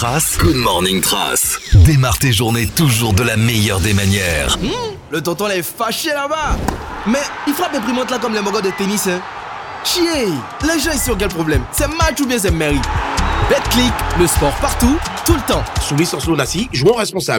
Trace. Good morning Trace. Démarre tes journées toujours de la meilleure des manières. Le tonton là est fâché là-bas. Mais il frappe imprimante là comme les mogos de tennis, hein. Chier, les gens ici ont quel problème? C'est match ou bien c'est mairie? BetClick, le sport partout, tout le temps. Soumis sans sous jouons responsable.